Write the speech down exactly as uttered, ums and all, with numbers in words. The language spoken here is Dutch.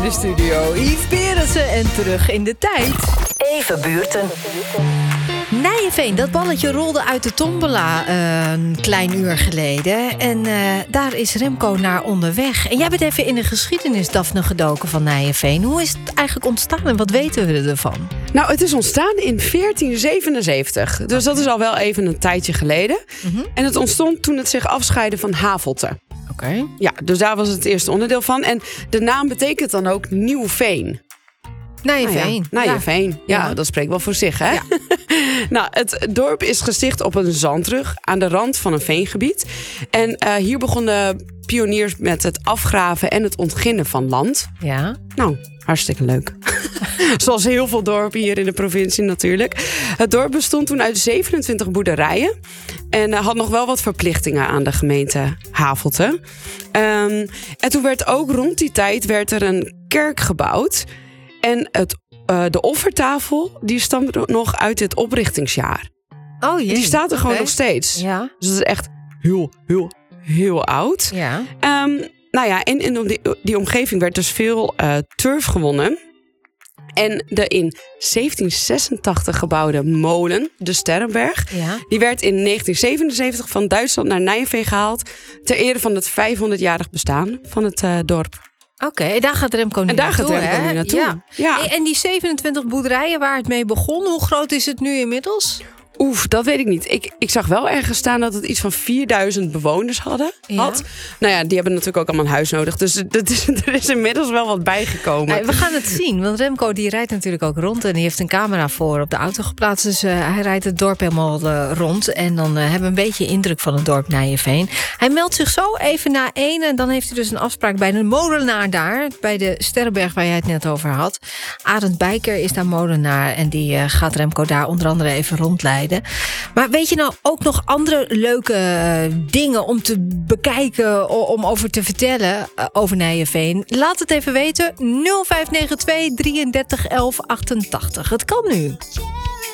de studio. Yves Berensen en terug in de tijd. Even buurten. Nijenveen, dat balletje rolde uit de tombola uh, een klein uur geleden. En uh, daar is Remco naar onderweg. En jij bent even in de geschiedenis, Daphne, gedoken van Nijenveen. Hoe is het eigenlijk ontstaan en wat weten we ervan? Nou, het is ontstaan in veertien zevenenzeventig. Dus dat is al wel even een tijdje geleden. Mm-hmm. En het ontstond toen het zich afscheidde van Havelte. Oké. Okay. Ja, dus daar was het eerste onderdeel van. En de naam betekent dan ook Nieuw Veen. Nijenveen. Nou ja, Nijenveen. Ja. Ja, ja, dat spreekt wel voor zich, hè? Ja. Nou, het dorp is gesticht op een zandrug aan de rand van een veengebied. En uh, hier begonnen pioniers met het afgraven en het ontginnen van land. Ja. Nou, hartstikke leuk. Zoals heel veel dorpen hier in de provincie natuurlijk. Het dorp bestond toen uit zevenentwintig boerderijen. En uh, had nog wel wat verplichtingen aan de gemeente Havelte. Um, en toen werd ook rond die tijd werd er een kerk gebouwd. En het, uh, de offertafel die stamt nog uit het oprichtingsjaar. Oh jee. Die staat er gewoon okay. nog steeds. Ja. Dus dat is echt heel, heel, heel oud. Ja. Um, nou ja, en in die, die omgeving werd dus veel uh, turf gewonnen. En de in zeventien zesentachtig gebouwde molen, de Sterrenberg... Ja. die werd in negentien zevenenzeventig van Duitsland naar Nijenveen gehaald... ter ere van het vijfhonderdjarig bestaan van het uh, dorp. Oké, okay, daar gaat Remco nu en daar naartoe, gaat Remco hè? nu naartoe. Ja. Ja. En die zevenentwintig boerderijen waar het mee begon, hoe groot is het nu inmiddels? Oef, dat weet ik niet. Ik, ik zag wel ergens staan dat het iets van vierduizend bewoners hadden, ja. had. Nou ja, die hebben natuurlijk ook allemaal een huis nodig. Dus dat is, er is inmiddels wel wat bijgekomen. Nee, we gaan het zien, want Remco die rijdt natuurlijk ook rond. En die heeft een camera voor op de auto geplaatst. Dus uh, hij rijdt het dorp helemaal uh, rond. En dan uh, hebben we een beetje indruk van het dorp Nijenveen. Hij meldt zich zo even na één. En dan heeft hij dus een afspraak bij een molenaar daar. Bij de Sterrenberg waar jij het net over had. Arend Bijker is daar molenaar. En die uh, gaat Remco daar onder andere even rondleiden. Maar weet je nou ook nog andere leuke uh, dingen om te bekijken, om over te vertellen uh, over Nijenveen? Laat het even weten. nul vijf negen twee drieëndertig elf achtentachtig. Het kan nu.